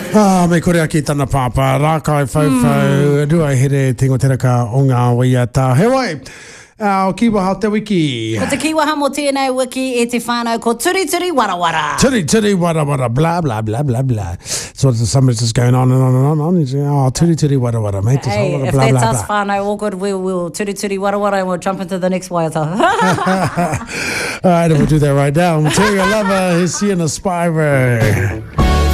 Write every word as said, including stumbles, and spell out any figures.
Ah, me korea ki tana papa, rākai whauwhau, mm. rua here tingo teraka o ngā waia tā. He wai, uh, o kiwaha te wiki. Ko te kiwaha mo tēnei wiki e te whānau ko Turi Turi Warawara. Turi Turi Warawara, blah, blah, blah, blah, blah. So somebody's just going on and on and on and on. He's, oh, Turi Turi Warawara, mate. Hey, blah, if blah, that's blah, us blah. whānau all good, we'll, we'll Turi Turi Warawara and we'll jump into the next waiata. All right, we'll do that right now. Material Lover is here in the Spyro.